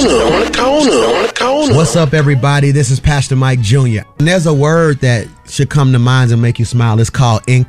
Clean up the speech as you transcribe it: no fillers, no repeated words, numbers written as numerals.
corner. What's up, everybody? This is Pastor Mike Jr. And there's a word that should come to mind and make you smile. It's called